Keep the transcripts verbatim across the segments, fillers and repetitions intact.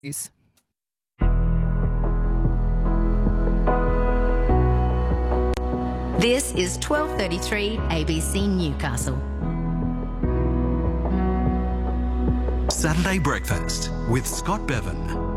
News. This is twelve thirty-three A B C Newcastle. Saturday Breakfast with Scott Bevan.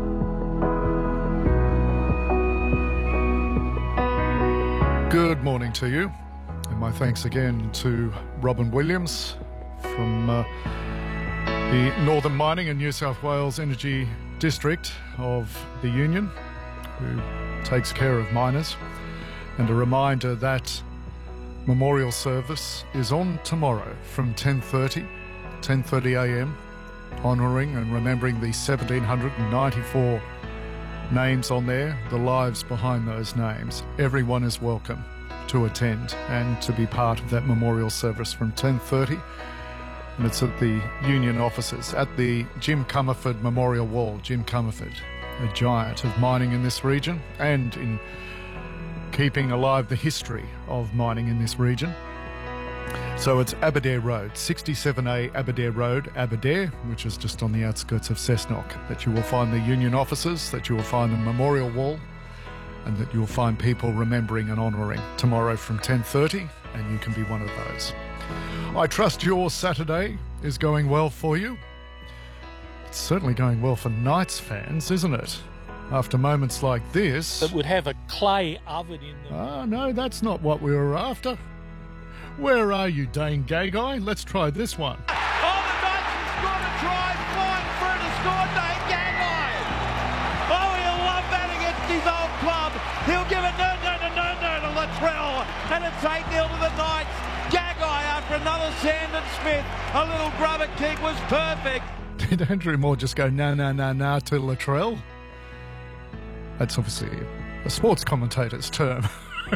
Good morning to you, and my thanks again to Robin Williams from uh, the Northern Mining and New South Wales Energy District of the Union, who takes care of miners. And a reminder that memorial service is on tomorrow from ten thirty, ten thirty a m, honouring and remembering the one thousand seven hundred ninety-four names on there, the lives behind those names. Everyone is welcome to attend and to be part of that memorial service from ten thirty. And it's at the Union offices at the Jim Comerford Memorial Wall. Jim Comerford, a giant of mining in this region and in keeping alive the history of mining in this region. So it's Aberdare Road, sixty-seven A Aberdare Road, Aberdare, which is just on the outskirts of Cessnock, that you will find the Union offices, that you will find the memorial wall, and that you'll find people remembering and honouring tomorrow from ten thirty, and you can be one of those. I trust your Saturday is going well for you. It's certainly going well for Knights fans, isn't it? After moments like this... That would have a clay oven in them. Ah, no, that's not what we were after. Where are you, Dane Gagai? Let's try this one. Oh, the Knights have scored a try, flying through to score, Dane Gagai. Oh, he'll love that against his old club. He'll give it no, no, no, no, no to Latrell, and it's eight nil to the Knights. Gagai after another Sandon Smith. A little grubber kick was perfect. Did Andrew Moore just go no, no, no, no to Latrell? That's obviously a sports commentator's term.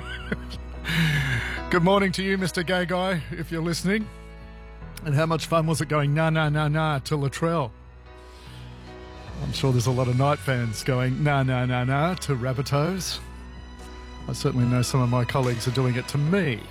Good morning to you, Mister Gagai, if you're listening. And how much fun was it going na na na na to Latrell? I'm sure there's a lot of Knight fans going na na na na to Rabbitohs. I certainly know some of my colleagues are doing it to me.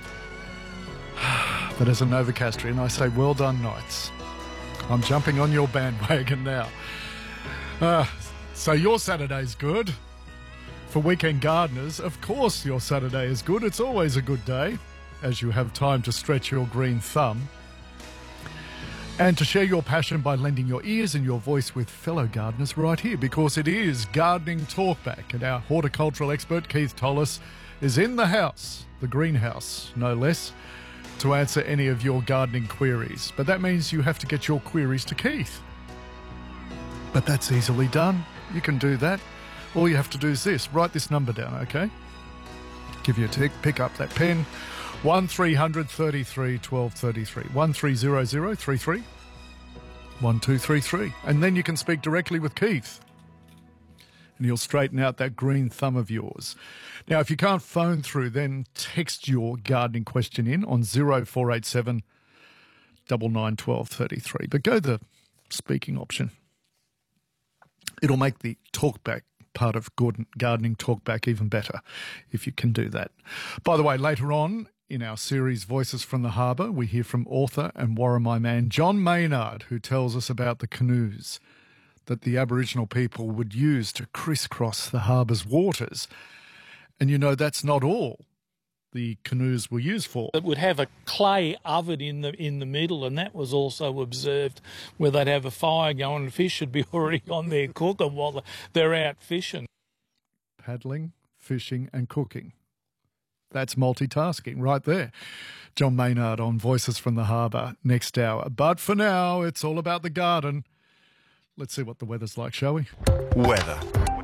But as a Novocastrian, I say well done, Knights. I'm jumping on your bandwagon now. Uh, so your Saturday's good. For weekend gardeners, of course your Saturday is good. It's always a good day, as you have time to stretch your green thumb and to share your passion by lending your ears and your voice with fellow gardeners right here, because it is Gardening Talkback, and our horticultural expert Keith Tollis is in the house, the greenhouse, no less, to answer any of your gardening queries. But that means you have to get your queries to Keith. But that's easily done. You can do that. All you have to do is this. Write this number down, okay? Give you a tick. Pick up that pen. one three hundred thirty-three twelve thirty-three. one three hundred thirty-three one two three three. And then you can speak directly with Keith. And he'll straighten out that green thumb of yours. Now, if you can't phone through, then text your gardening question in on zero four eight seven nine nine one two three three. But go the speaking option. It'll make the talkback part of Gardening Talkback even better if you can do that. By the way, later on in our series Voices from the Harbour, we hear from author and Warramai man John Maynard, who tells us about the canoes that the Aboriginal people would use to crisscross the harbour's waters. And you know, that's not all the canoes were used for. It would have a clay oven in the in the middle, and that was also observed, where they'd have a fire going and fish would be already on there cooking while they're out fishing. Paddling, fishing and cooking. That's multitasking right there. John Maynard on Voices from the Harbour next hour. But for now, it's all about the garden. Let's see what the weather's like, shall we? Weather.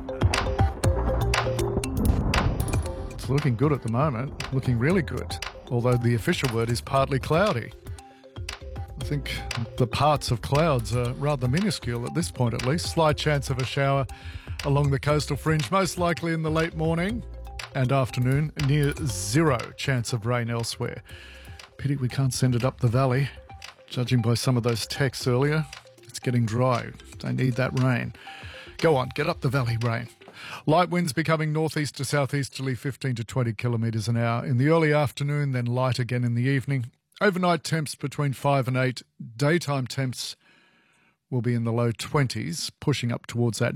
It's looking good at the moment, looking really good, although the official word is partly cloudy. I think the parts of clouds are rather minuscule at this point at least. Slight chance of a shower along the coastal fringe, most likely in the late morning and afternoon. Near zero chance of rain elsewhere. Pity we can't send it up the valley. Judging by some of those texts earlier, it's getting dry. Don't need that rain. Go on, get up the valley, rain. Light winds becoming northeast to southeasterly, fifteen to twenty kilometres an hour in the early afternoon, then light again in the evening. Overnight temps between five and eight. Daytime temps will be in the low twenties, pushing up towards that